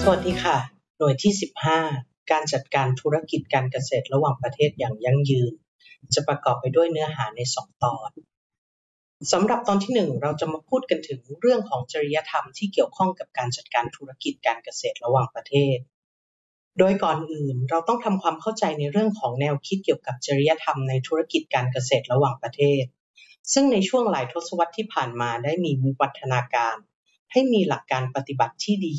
วัสดีค่ะหน่วยที่15การจัดการธุรกิจการเกษตรระหว่างประเทศอย่างยั่งยืนจะประกอบไปด้วยเนื้อหาใน2ตอนสำหรับตอนที่1เราจะมาพูดกันถึงเรื่องของจริยธรรมที่เกี่ยวข้องกับการจัดการธุรกิจการเกษตรระหว่างประเทศโดยก่อนอื่นเราต้องทำความเข้าใจในเรื่องของแนวคิดเกี่ยวกับจริยธรรมในธุรกิจการเกษตรระหว่างประเทศซึ่งในช่วงหลายทศวรรษที่ผ่านมาได้มีวิวัฒนาการให้มีหลักการปฏิบัติที่ดี